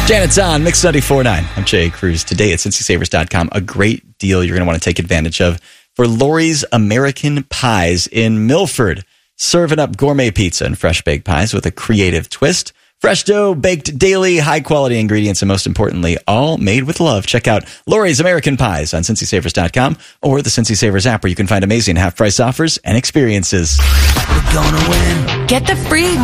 Janet's on Mix 94.9. I'm Jay Cruz. Today at CincySavers.com, a great deal you're going to want to take advantage of for Lori's American Pies in Milford. Serving up gourmet pizza and fresh baked pies with a creative twist. Fresh dough, baked daily, high-quality ingredients, and most importantly, all made with love. Check out Lori's American Pies on CincySavers.com or the Cincy Savers app, where you can find amazing half-price offers and experiences. We're gonna win. Get the free